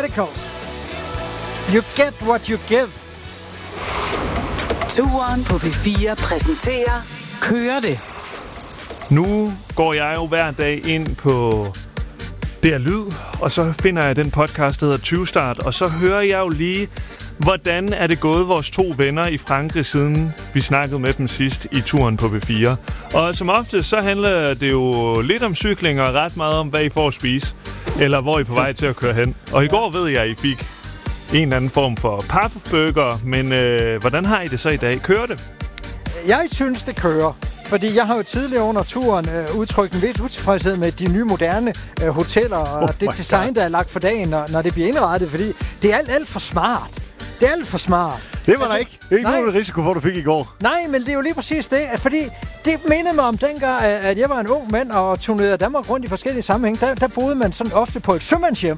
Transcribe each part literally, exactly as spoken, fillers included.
Chemicals. You get what you give. Turen på P fire præsenterer Kører det. Nu går jeg jo hver dag ind på D R Lyd, og så finder jeg den podcast, der hedder tyve start, og så hører jeg jo lige, hvordan er det gået vores to venner i Frankrig, siden vi snakkede med dem sidst i turen på P fire. Og som ofte, så handler det jo lidt om cykling og ret meget om, hvad I får at spise, eller hvor I er på vej til at køre hen. Og i går ved jeg, at I fik en eller anden form for papburger, men øh, hvordan har I det så i dag? Kører det? Jeg synes, det kører. Fordi jeg har jo tidligere under turen øh, udtrykt en vis utilfredshed med de nye moderne øh, hoteller og oh det design, God. der er lagt for dagen, når, når det bliver indrettet. Fordi det er alt, alt for smart. Det er alt for smart. Det var altså, der ikke. Det er ikke nogen risiko for, du fik i går. Nej, men det er jo lige præcis det. Fordi det mindede mig om dengang, at jeg var en ung mand og turnerede Danmark rundt i forskellige sammenhæng. Der, der boede man sådan ofte på et sømandshjem.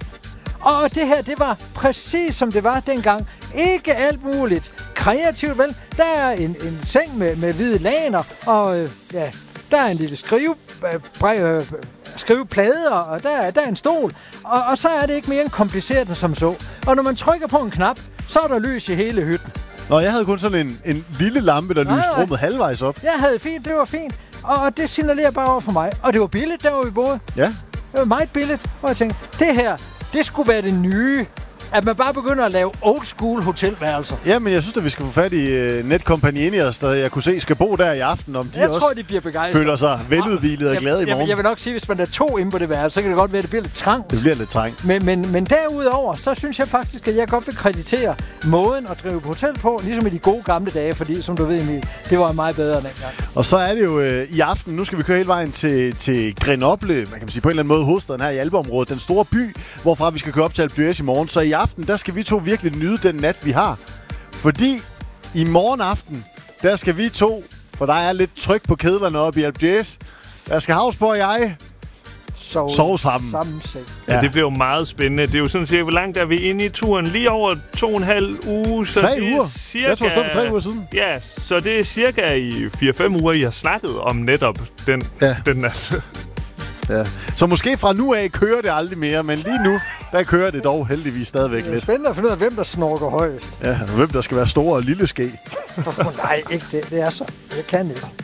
Og det her, det var præcis som det var dengang. Ikke alt muligt kreativt, vel? Der er en, en seng med, med hvide laner, og øh, ja, der er en lille skrive, øh, øh, skriveplade, og der, der er en stol. Og, og så er det ikke mere kompliceret end som så. Og når man trykker på en knap, så er der lys i hele hytten. Nå, jeg havde kun sådan en, en lille lampe, der lyste rummet halvvejs op. Jeg havde fint, det var fint. Og det signalerer bare over for mig. Og det var billigt, der hvor vi boede. Ja. Det var meget billigt. Og jeg tænkte, det her, det skulle være det nye. At man bare begynder at lave old school hotelværelser. Ja, men jeg synes, at vi skal få fat i uh, Netcompagnieniers, der jeg kunne se skal bo der i aften, om de jeg også tror, de bliver begejstret. føler sig veludhvilet og glade i morgen. Jeg, jeg vil nok sige, hvis man er to inde på det værelse, så kan det godt være, at det bliver lidt trangt. Det bliver lidt trængt. Men, men, men derudover, så synes jeg faktisk, at jeg godt vil kreditere måden at drive hotel på, ligesom i de gode gamle dage, fordi som du ved, Emil, det var meget bedre dengang. Og så er det jo øh, i aften, nu skal vi køre hele vejen til, til Grenoble, man kan sige på en eller anden måde hovedstaden her i Alpeområdet, den store by, hvorfra vi skal køre op til Alpe d'Huez i morgen. Så i aften, der skal vi to virkelig nyde den nat, vi har. Fordi i morgen aften, der skal vi to, for der er lidt tryk på kedlerne oppe i Alpe d'Huez, der skal Havsborg og jeg sove, sove sammen. sammen ja. ja, det bliver jo meget spændende. Det er jo sådan cirka, hvor langt er vi inde i turen? Lige over to og en halv uge. Så tre det uger? Cirka, jeg tror, det stod for tre uger siden. Ja, så det er cirka i fire fem uger, I har snakket om netop den, ja. den nat. Ja. Så måske fra nu af kører det aldrig mere, men lige nu, der kører det dog heldigvis stadigvæk lidt. Det er spændende at finde ud af, hvem der snorker højest. Ja, og hvem der skal være store og lille ske. Nej, ikke det. Det er så. Jeg kan ikke.